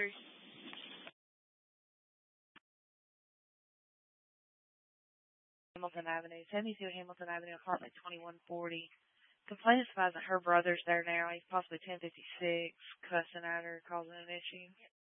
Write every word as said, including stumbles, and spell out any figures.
Hamilton Avenue, seventy-two Hamilton Avenue, apartment twenty-one forty. Complainant advised that her brother's there now. He's possibly ten fifty-six, cussing at her, causing an issue.